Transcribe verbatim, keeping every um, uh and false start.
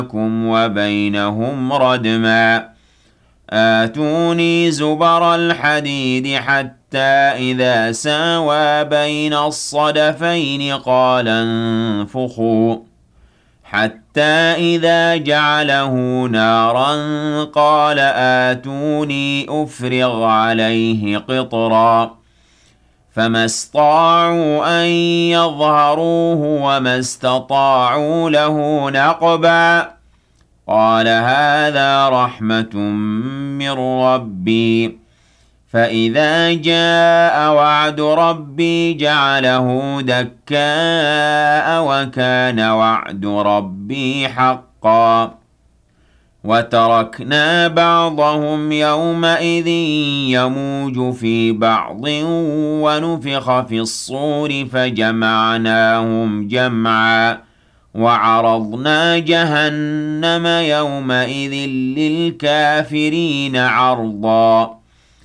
بينكم وبينهم ردما آتوني زبر الحديد حتى إذا ساوى بين الصدفين قال انفخوا حتى إذا جعله نارا قال آتوني أفرغ عليه قطرا فما استطاعوا أن يظهروه وما استطاعوا له نقبا قال هذا رحمة من ربي فإذا جاء وعد ربي جعله دكاء وكان وعد ربي حقا وتركنا بعضهم يومئذ يموج في بعض ونفخ في الصور فجمعناهم جمعا وعرضنا جهنم يومئذ للكافرين عرضا